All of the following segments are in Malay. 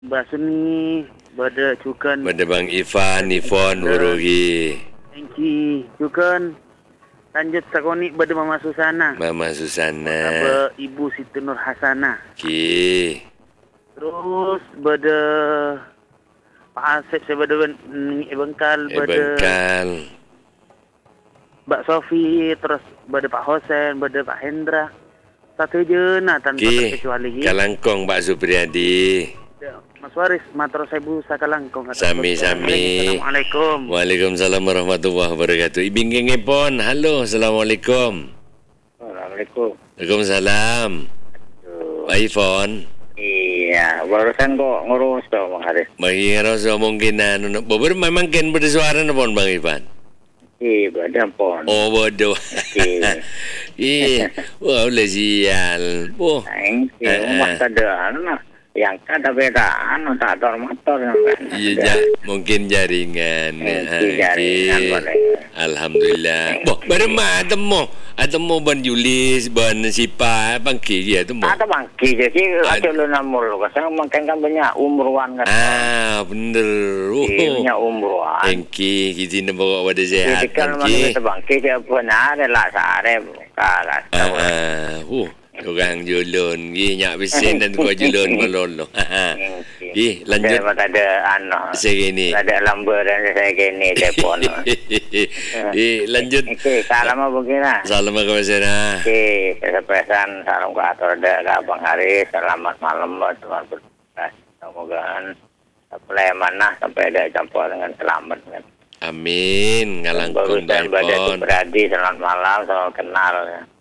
Basuni bada cukan Bada Bang Ifon Wuruhi. Engki cukan lanjut sakoni bada Mama Susana. Mama Susana. Aba Ibu Siti Nur Hasanah. Ki. Terus bada Pak Asep saya bada Bengkal bada Bengkal. Mbak Sofi, terus bada Pak Hosen, bada Pak Hendra. Satu je nah tanpa terkecuali. Kalangkong Pak Supriyadi. Mas Waris, Matro Sebu Sakalangkong. Sami-sami. Assalamualaikum. Waalaikumsalam warahmatullahi wabarakatuh. Ibing ngepon. Halo, Assalamualaikum. Assalamualaikum. Waalaikumsalam. Pak Ifon. Iya, barusan kok ngurus tuh Bang Haris. Bagi ngerasa mungkin beber memang ken bersuara pon Bang Ifan. Iya, badan pon. Oh, bodoh. Iya, wah udah sial. Oh, Rumah ada anak. Yang ada beda tak ada motor iya mungkin jaringan. Jaringan Alhamdulillah. Boh, baru mah atemo ban Julis ban Sipa bangki dia tu. Ada bangki jadi ada lu namul kasang makan kan banyak umruan kan. Bener. Banyak umruan. Engki kita bawa pada sehat. Kalau mana bangki dia benar lah sare kalah. Orang julun nyak besen dan kau julun melolo. Lanjut ada segini. Ada lamber dan saya gini telefon. Lanjut. Salam begini. Salam ke sana. Pesan salam ke atur ada Bang Haris. Selamat malam teman bertugas. Semoga sampai mana sampai ada campur dengan selamat. Amin. Ngalangkung dan Badan Beradi selamat malam, selamat kenal.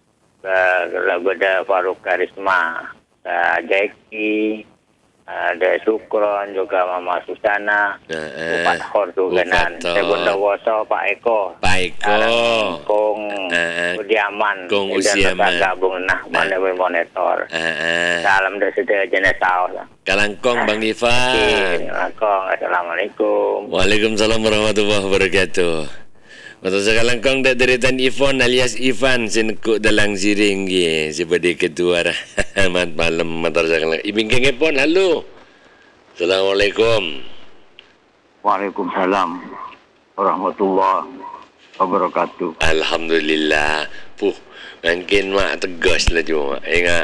Ada Faruk Karisma, Jeki, ada Sukron juga Mama Susana, Pak Hor juga nan, Bunda Woso, Pak Eko, Kong Udiaman, Kong Usiaman, gabung mana monitor. Salam dari sedia jenis saus. Kalangkong Bang Ifan. Kalangkong, Assalamualaikum. Waalaikumsalam warahmatullahi wabarakatuh. Mata sekarang kong dari Tan Ifon alias Ivan senku dalang siring ye sebagai ketua mat malam mata sekarang ibing kengepon halo. Assalamualaikum. Waalaikumsalam warahmatullahi wabarakatuh. Alhamdulillah. Mungkin mak tegas lah cuma ingat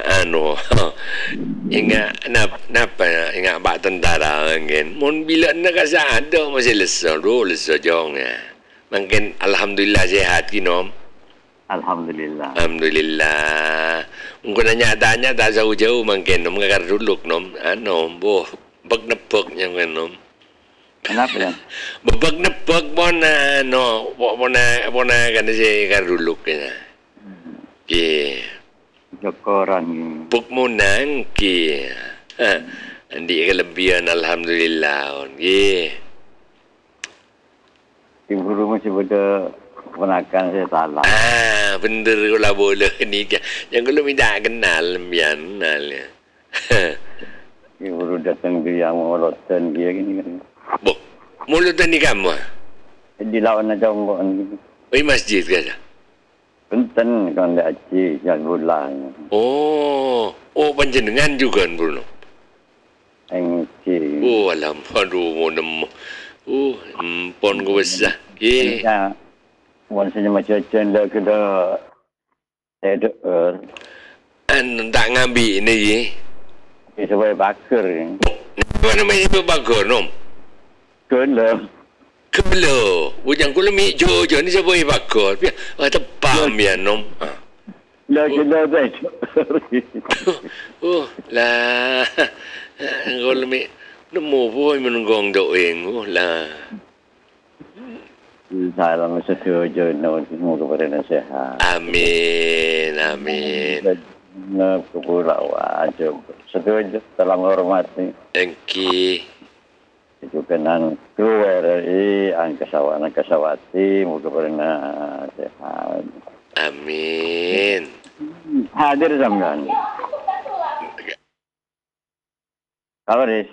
ingat napa ingat bak tentara mungkin mun bila nak ada masih lesor jong ya. Mungkin alhamdulillah sehat kinom. Alhamdulillah. Alhamdulillah. Mungkin tanya tak jauh-jauh mungkin nom ngakar duluk nom boh bag nepek yang nom. Kenapa ya? Bag nepek bona bona kan si ngakar duluk kena. Ki. Jokoran. Buk munang ki. Andi kelebihan alhamdulillah. Ki. Ibu rumah masih ada keponakan saya salah. Bener kalau boleh ni. Yang kalau minta kenal, biar kenal ya. Ibu datang dia yang mulutan dia gini kan. Boh, mulutan ni kamu? Di lawan aja mbak. Masjid ke? Benten kan ada aci yang bulan. Oh panjenengan juga Bruno. Engci. Aduh, mau nemu. Pon ko besar. Ya. Maksudnya macam dah kena ada tak ngambil ni ye. Sebagai bakar ni. Mana main sebagai bakar nom? Kena. Ujang kula mi jojo ni sebagai bakar. Tepam ya nom. Lah kena dah. Lah. Kula mi nemu pun menunggong doeng lah. Salam setuju semoga kepada nasihat. Amin. Nah, kepulauan setuju dalam hormati. Engki. Itu kenan RRI Angkasawati moga kepada nasihat. Amin. Hadir sampean. Kawaris.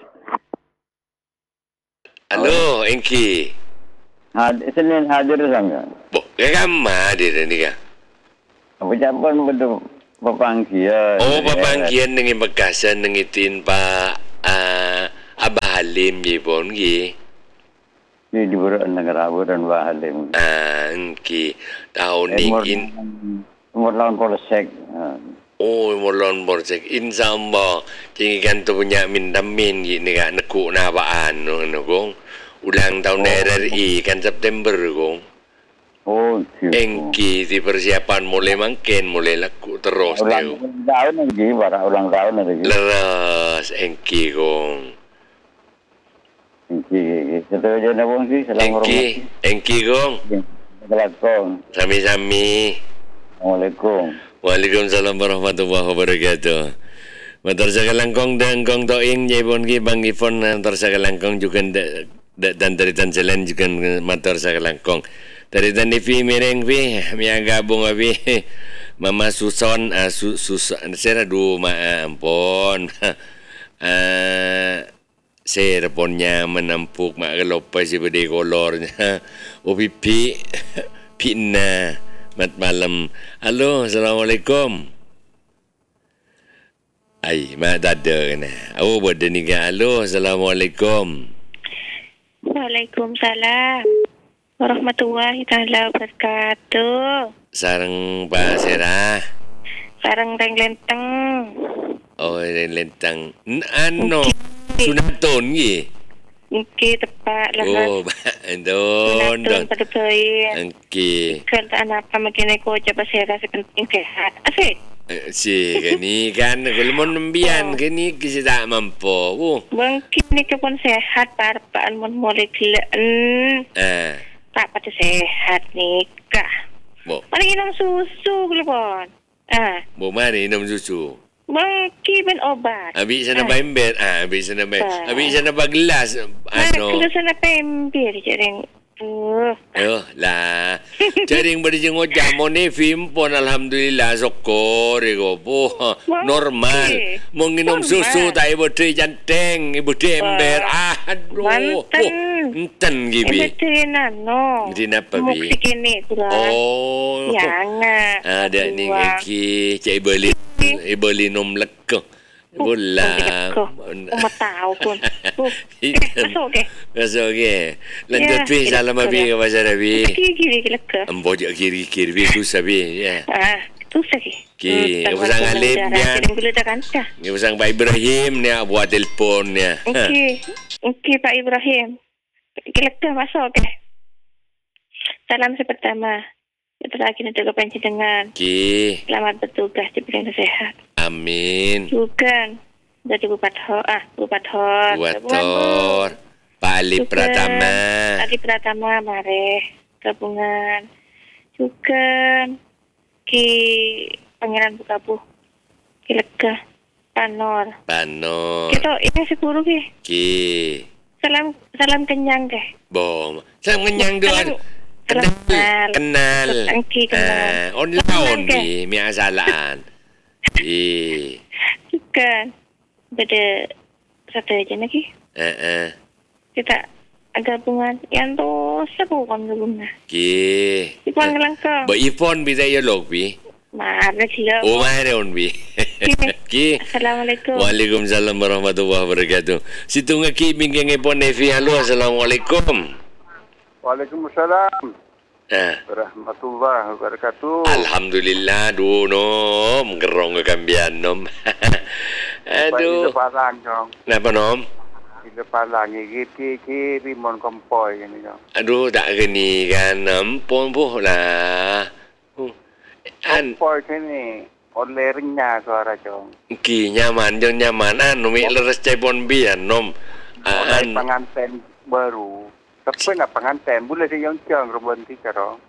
Halo, Engki. Senin hadir sampean. Kamu hadir ni kan? Ucapan betul pepanggian. Pepanggian dengan Bekasan dengan tin Pak Halim je pun ki. Di Buran Negara Buran Halim. Ki tahun ni Umur lawan polsek. Molon borsek insamba tinggikan tu punya mindamin gini kak nekuk nabaan no kong ulang tahun RRI kan September kong engki di persiapan mulai mangken mulai laku terus ulang tahun lagi ulang tahun lagi leras engki kong kita aja nabung sih engki kong sami-sami. Assalamualaikum. Waalaikumsalam warahmatullahi wabarakatuh. Motor sakalangkong dan kong toing jebon ki bang Ipon motor sakalangkong juga dan dari tan selain juga motor sakalangkong. Dari tan Ivi mireng vi miaga gabung vi Mama Suson Suson saya adu ampun. Saya ponnya menampuk mak gelopai si bede kolornya. Pipi pina mat malam. Halo, Assalamualaikum. Ai, mak dada kena. Bodoh ni kan. Halo, Assalamualaikum. Waalaikumsalam warahmatullahi taala wabarakatuh. Sarang Pak Serah. Sarang Reng Lenteng. Reng Lenteng. Ano? Sunaton ye. Okey, tepat lah. Don. Pada bayi. Okey. Kerana apa makin aku coba saya rasa penting sehat. Asyik. Si kini kan kalau mau nembian kini kita tak mampu. Mungkin ni kepun sehat parpaan mun mulai kelaan. Tak pada sehat ni kah. Mana minum susu kelepon. Mari minum susu. Mungkin ben obat. Habis sana pember. Habis sana habis sana gelas. Gelas sana pember je ring. Lah. Jaring berjenguk jamu ni film pun alhamdulillah syukur iko po normal. Menginum susu tak ibu tri janteng, ibu tri ember. Aduh. Enten gibi. Ibu tri nano. Di napa bi? Musik ini pula. Jangan. Ada ni ki cai beli nom lekko. Bola. Tahu pun. Masuk ke. Lanjut pi salam abi ke pasar abi. Kiri lekko. Ambo je kiri bi tu sabi ya. Tu sabi. Ki, usang Alip yan. Ki usang Pak Ibrahim ni buat telefon ya. Okey Pak Ibrahim. Lekko masuk ke. Salam pertama. Setelah lagi nanti kepanci dengan. Selamat bertugas di bidang sehat. Amin. Bukan. Jadi Bupathor. Pak Ali Pratama. Ali Pratama mari gabungan. Juga Ki Pangeran Bukabuh. Ki Lega. Panor. Kita ini sepuluh ki. Salam kenyang ke. Bom. Salam kenyang doang. Kenal. On di mi asalaan. Bukan. Beda satu aja lagi. Kita gabungan yang tu sebukan gabungan. Di Pangelangkong. Ipon bisa ya log bi. Mari sila. Mari on bi. Assalamualaikum. Waalaikumsalam warahmatullahi wabarakatuh. Situ ngaki bingkeng ipon Nevi. Halo, Assalamualaikum. Waalaikumsalam. Warahmatullahi wabarakatuh. Alhamdulillah nom gerong kekambian nom. Aduh. Kenapa nom? Kita palang iki rimon kompoi ini dong. Aduh tak geni kan ampun lah. Kompoi ini olehnya suara jong. Ki nyaman anu mi leres cepon bian nom. Pengantin baru. Tapi nak pengantin boleh dia yang rebon tiga dong.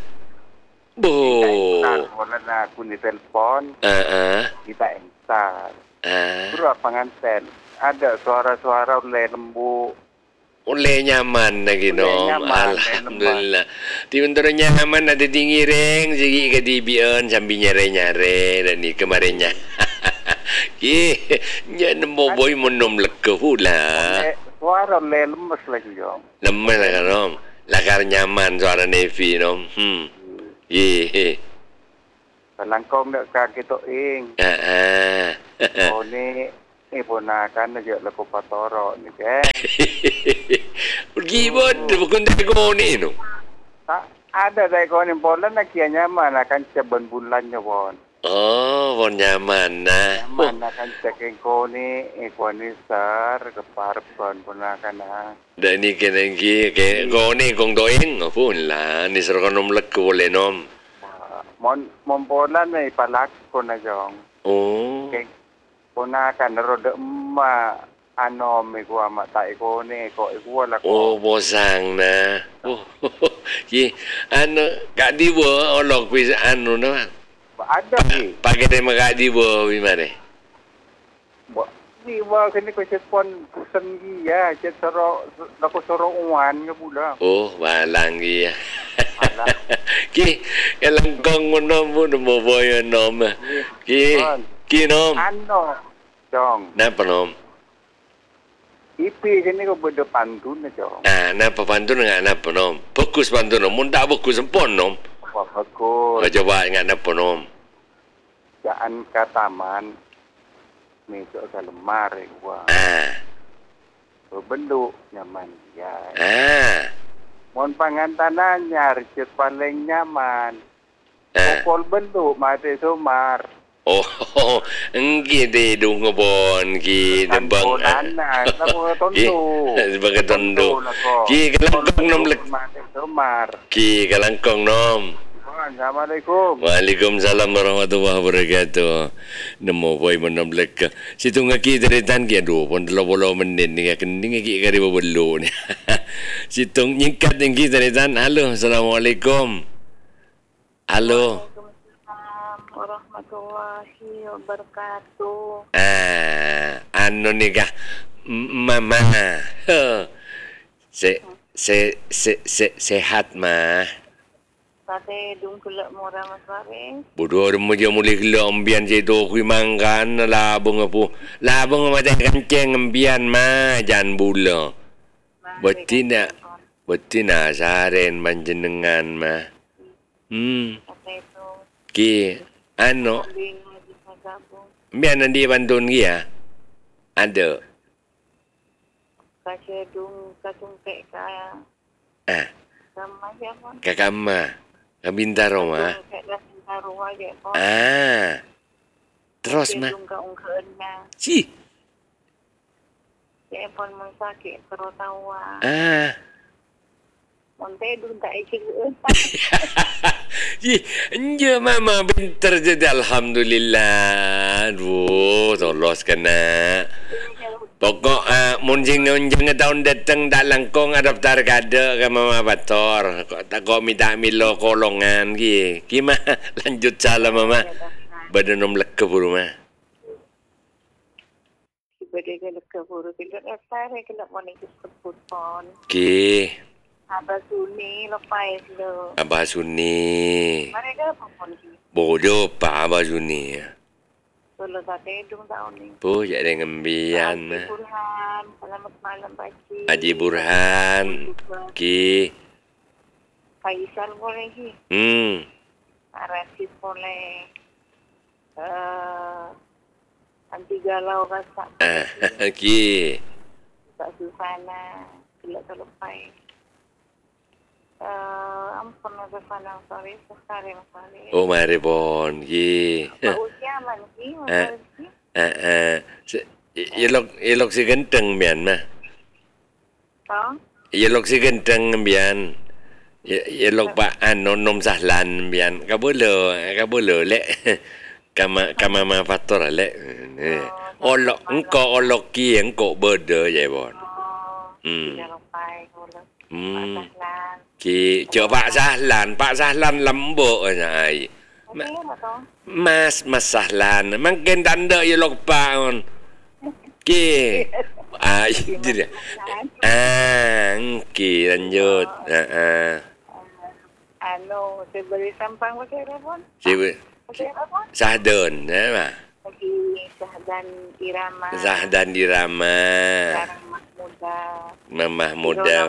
Kalau aku ni telefon. Kita entar. Terus pengantin ada suara-suara oleh lembu. Oleh nyaman lagi nom. Alhamdulillah. Tiba-tiba nyaman ada tinggi reng segi ke dibian sambil nyare dan ni kemarinnya. Ki nya nemu boy menom leke pula. Suara lemes lagi dong. Lemes lah kan om. Lakar nyaman suara Nevi om. Langkong nak kaki tu ing. Oh ni ponakan aja laku patoro ni ke. Pergi pun, bukan dari kau ni no. Tak ada dari kau ni bolan nak kia nyaman akan seban bulannya pon. Oh, pun nyaman nah. Nyaman akan ceking kau ni sar keparap kon ponakan nah. Dan ni kena kau ni kong doing pun lah. Ni serkan nom lek boleh nom. Mon bolan ni palak kon na jong. Oh. Ponakan roda emak anom iku amak tak iku ni kok iku lah kok. Oh, bosang na. Oh, ki kak diwa olok pis na. Ada ni. Pakai dia mak diwa bimare. Ni wa kini ko sepon pusen gi ya, cet soro lako soro uan ke pula. Oh, balang gi ya. Ki kalang kong nom pun mo boy nom. Ki nom. Ano jong. Napa nom? Ipi kini ko beda pantun na jong. Napa pantun enggak napa nom? Fokus pantun nom, mun tak fokus sempon nom. Wah bagus. Coba enggak napa nom. Jaan ka taman. Ni so ka lemar gua. Berbentuk nyaman ya. Mon pangantanan nyar cet paling nyaman. Pokol bentuk mate sumar. Oh, engki de dung ngebon ki dembang. Sebagai tondo. Ki kalangkong nom lek. Ki kalangkong nom. Assalamualaikum. Waalaikumsalam warahmatullahi wabarakatuh. Namo boy menom lek. Situ ngaki deretan ki aduh pon 20 menit ni kening ki kari bebelo ni. Situ nyingkat ngki deretan. Halo, assalamualaikum. Halo. Warahmatullahi wabarakatuh. Anu ni kah mama. Sehat mah. Tadi dung kelak murah mas Faris. Bodoh rumah je mulai kelak ambian je tu kui mangkan labung apa. Labung macam kancing ambian mah jangan bula. Betina saren panjenengan mah. Ki ano ambian nanti bantun ki ya. Ada. Kasih dung katung kek kaya. Sama siapa? Kakama. Kabintaro mah. Terus mah. Si. Saya pun sakit terutawa. Monte dun tak ikut. Enje mama pintar jadi alhamdulillah. Aduh, tolos kena. Pokok munjing tahun datang tak langkong adaptar kada ke mama bator. Tak kau minta milo kolongan ki. Ki mah lanjut salam mama. Badan nom lek ke rumah. Badan ke lek ke buru tidak saya kena monik sebut pon. Ki. Abah Suni lepas lo. Abah Suni. Mereka apa pon ki? Bodoh pa Abah Suni. Kalau tak hidung tahun ni. Bu, jadi ngembian mah. Haji Burhan, selamat malam Pakcik. Haji Burhan, Ki. Faisal boleh ki. Rasid boleh. Anti galau rasa. Ki. Tak Susana, kelak terlepas. Ampun ada pandang sorry sekali sekali. Oh mari pon ki. Usia man ki. Ilok si genteng bian mah. Ilok si genteng bian. Ilok pak nom sahlan bian. Kabolo lek. Kama ma faktor lek. Olok engko olok ki engko berde je pon. Ki coba Pak Sahlan lembuk ai. Mas Sahlan, mungkin tanda ya lupa on. Ki. Jadi. Ki lanjut. Anu, saya beri sampang pakai apa? Sahdon, apa? Zahdan Irama. Mamah muda.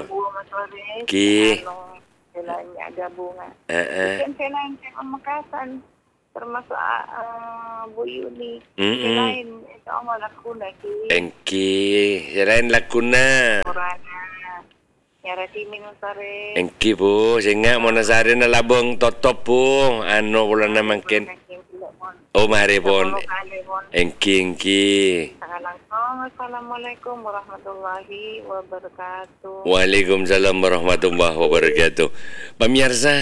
Ki. Selanya ada bunga. Kan saya Makasan. termasuk Bu Yuni. Mm-mm. Lain itu Oma Lakuna ki. Engki, selain lakuna. Orangnya nyara timin sare. Engki po, singa mo na sari na labong totop po. Ano wala naman ken. Oh, mari po. Engki. Assalamualaikum warahmatullahi wabarakatuh. Waalaikumsalam warahmatullahi wabarakatuh. Pemirsa,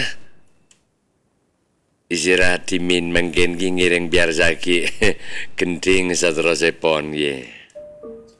istirahat timin manggen ngiring biar zaki kenting saterose pon ye.